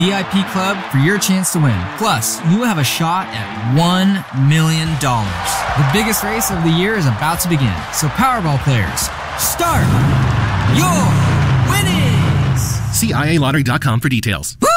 VIP Club for your chance to win. Plus, you have a shot at $1 million. The biggest race of the year is about to begin. So Powerball players, start your winnings! See IALottery.com for details. Woo!